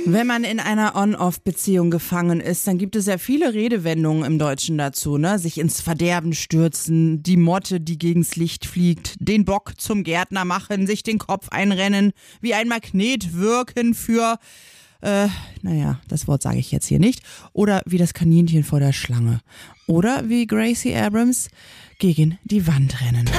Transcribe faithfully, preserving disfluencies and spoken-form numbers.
Wenn man in einer On-Off-Beziehung gefangen ist, dann gibt es ja viele Redewendungen im Deutschen dazu, ne? Sich ins Verderben stürzen, die Motte, die gegens Licht fliegt, den Bock zum Gärtner machen, sich den Kopf einrennen, wie ein Magnet wirken für, äh, naja, das Wort sage ich jetzt hier nicht, oder wie das Kaninchen vor der Schlange. Oder wie Gracie Abrams gegen die Wand rennen.